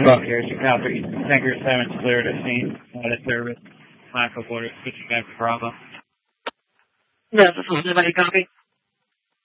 Buck here, to copy. Tanker 7's cleared at scene. Out of service. Michael Border, switching back to Bravo. Yes, this is anybody copy?